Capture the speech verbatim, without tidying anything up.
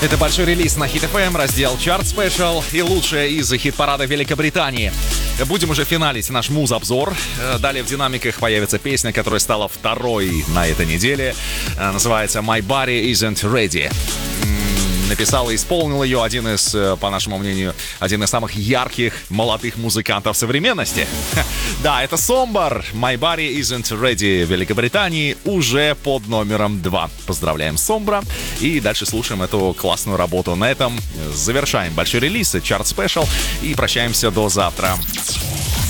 Это большой релиз на Hit эф эм, раздел Chart Special и лучшее из хит-парада Великобритании. Будем уже финалить наш муз-обзор. Далее в динамиках появится песня, которая стала второй на этой неделе. Называется My Body Isn't Ready. Написал и исполнил ее один из, по нашему мнению, один из самых ярких молодых музыкантов современности. Да, это Sombar. My Body Isn't Ready Великобритании уже под номером два. Поздравляем Sombar. И дальше слушаем эту классную работу. На этом завершаем большой релиз, Chart Special, и прощаемся до завтра.